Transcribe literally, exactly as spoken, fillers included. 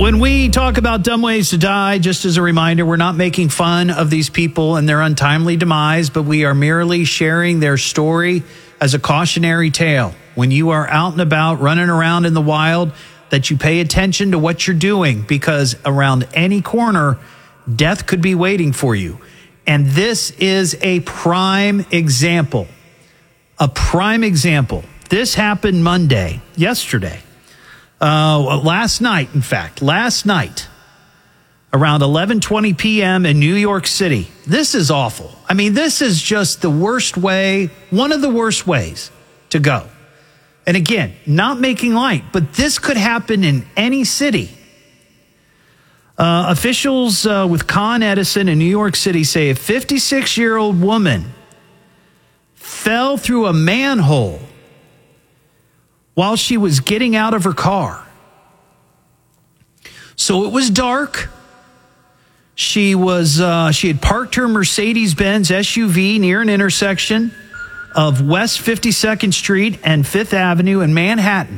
When we talk about dumb ways to die, just as a reminder, we're not making fun of these people and their untimely demise, but we are merely sharing their story as a cautionary tale. When you are out and about, running around in the wild, that you pay attention to what you're doing, because around any corner, death could be waiting for you. And this is a prime example. A prime example. This happened Monday, yesterday. Uh, last night, in fact, last night, around eleven twenty p.m. in New York City. This is awful. I mean, this is just the worst way, one of the worst ways to go. And again, not making light, but this could happen in any city. Uh, officials uh, with Con Edison in New York City say a fifty-six-year-old woman fell through a manhole while she was getting out of her car. So it was dark. She was uh, she had parked her Mercedes-Benz S U V near an intersection of West fifty-second Street and Fifth Avenue in Manhattan.